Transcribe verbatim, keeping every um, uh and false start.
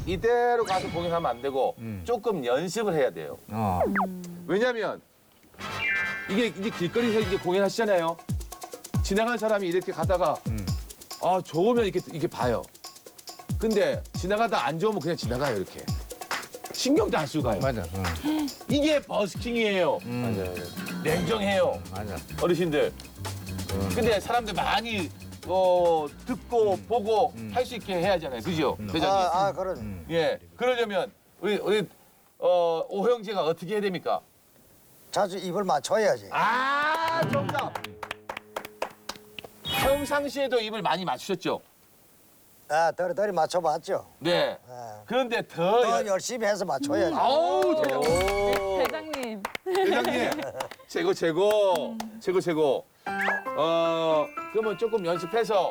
이대로 가서 공연하면 안 되고 음. 조금 연습을 해야 돼요. 어. 왜냐면 이게 이제 길거리에서 이제 공연하시잖아요. 지나가는 사람이 이렇게 가다가 음. 아 좋으면 이렇게 이렇게 봐요. 근데 지나가다 안 좋으면 그냥 지나가요 이렇게. 신경도 안 쓰고 가요. 맞아. 어. 이게 버스킹이에요. 음. 냉정해요. 맞아. 어르신들. 음. 근데 사람들 많이 어, 듣고 보고 할 수 있게 해야 하잖아요. 그죠? 대장님. 아, 아, 그런. 음. 예. 그러려면 우리 우리 어, 오형제가 어떻게 해야 됩니까? 자주 입을 맞춰야지. 아, 정답. 평상시에도 입을 많이 맞추셨죠? 아, 덜덜이 맞춰봤죠. 네. 아, 그런데 더 더 여- 열심히 해서 맞춰야지. 아우, 대장님. 대장님. 대장님. 최고 최고. 최고 최고. 어, 그러면 조금 연습해서